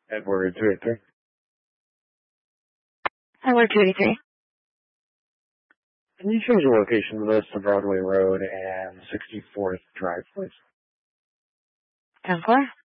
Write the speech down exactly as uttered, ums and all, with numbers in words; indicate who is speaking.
Speaker 1: Edward two eighty-three.
Speaker 2: Edward two eighty-three.
Speaker 1: Can you change the location list to Broadway Road and sixty-fourth Drive, please?
Speaker 2: ten four.